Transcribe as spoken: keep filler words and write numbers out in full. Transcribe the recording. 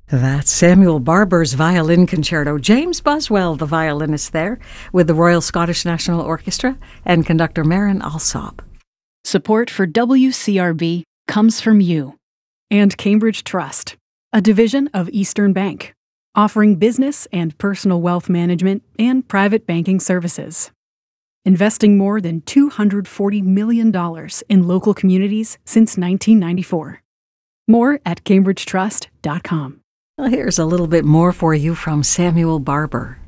That's Samuel Barber's Violin Concerto. James Buswell, the violinist there, with the Royal Scottish National Orchestra, and conductor Marin Alsop. Support for W C R B comes from you. And Cambridge Trust, a division of Eastern Bank, offering business and personal wealth management and private banking services. Investing more than two hundred forty million dollars in local communities since nineteen ninety-four. More at cambridge trust dot com. Well, here's a little bit more for you from Samuel Barber.